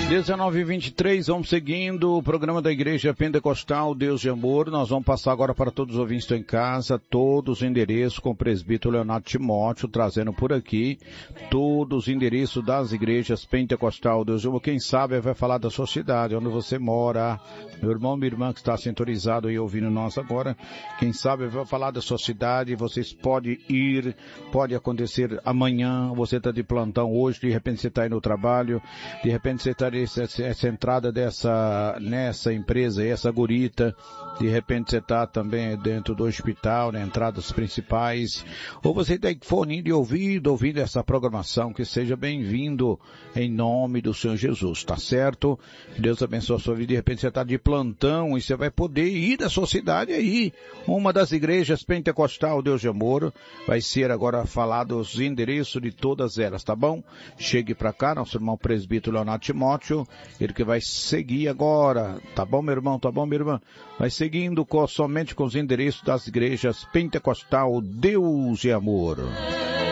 19h23, vamos seguindo o programa da Igreja Pentecostal Deus de Amor. Nós vamos passar agora para todos os ouvintes em casa, todos os endereços com o presbítero Leonardo Timóteo, trazendo por aqui todos os endereços das igrejas Pentecostal Deus de Amor. Quem sabe vai falar da sua cidade, onde você mora. Meu irmão, minha irmã que está sintonizado e ouvindo nós agora, quem sabe vai falar da sua cidade, vocês podem ir, pode acontecer amanhã, você está de plantão hoje, de repente você está aí no trabalho, de repente você está essa entrada nessa empresa, essa gurita, de repente você está também dentro do hospital, na entradas principais, ou você tem fone de ouvido, ouvindo essa programação, que seja bem-vindo em nome do Senhor Jesus, tá certo? Deus abençoe a sua vida, de repente você está de plantão e você vai poder ir da sua cidade aí, uma das igrejas Pentecostal Deus de Amor, vai ser agora falado os endereços de todas elas, tá bom? Chegue para cá, nosso irmão presbítero Leonardo Timóteo, ele que vai seguir agora, tá bom meu irmão, tá bom minha irmã? Vai seguindo somente com os endereços das igrejas Pentecostal Deus de Amor.